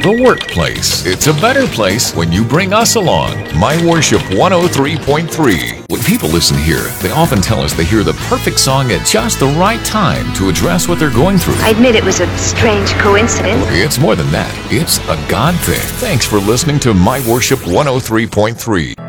the workplace. It's a better place when you bring us along. My Worship 103.3. When people listen here, they often tell us they hear the perfect song at just the right time to address what they're going through. I admit it was a strange coincidence. It's more than that. It's a God thing. Thanks for listening to My Worship 103.3.